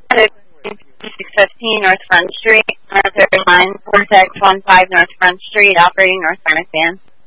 615 North Front Street, North Line, Vortex 15 North Front Street, operating North Front van.